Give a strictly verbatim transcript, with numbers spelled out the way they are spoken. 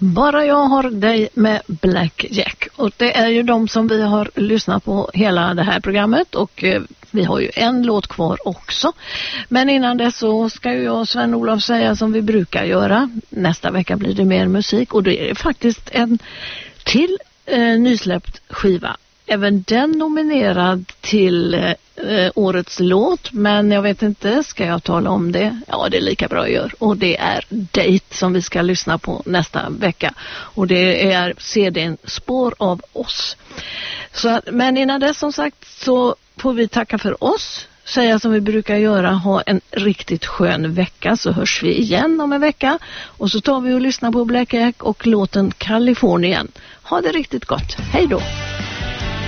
Bara jag har dig med Black Jack. Och det är ju de som vi har lyssnat på hela det här programmet. Och eh, vi har ju en låt kvar också. Men innan det så ska ju jag och Sven-Olof säga som vi brukar göra. Nästa vecka blir det mer musik. Och det är faktiskt en till eh, nysläppt skiva. Även den nominerad till eh, årets låt, men jag vet inte, ska jag tala om det? Ja, det är lika bra jag gör. Och det är Date som vi ska lyssna på nästa vecka. Och det är C D:n Spår av oss. Så, men innan det som sagt så får vi tacka för oss. Säga som vi brukar göra, ha en riktigt skön vecka, så hörs vi igen om en vecka. Och så tar vi och lyssnar på Black Jack och låten Kalifornien. Ha det riktigt gott. Hej då!